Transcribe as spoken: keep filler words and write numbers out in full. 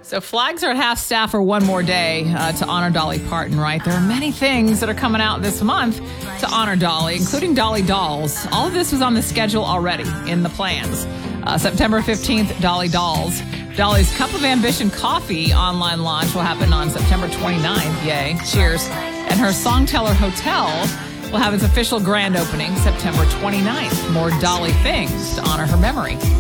So flags are at half staff for one more day uh, to honor Dolly Parton, right? There are many things that are coming out this month to honor Dolly, including Dolly Dolls. All of this was on the schedule already in the plans. Uh, September fifteenth, Dolly Dolls. Dolly's Cup of Ambition coffee online launch will happen on September twenty-ninth. Yay. Cheers. And her Songteller Hotel will have its official grand opening September twenty-ninth. More Dolly things to honor her memory.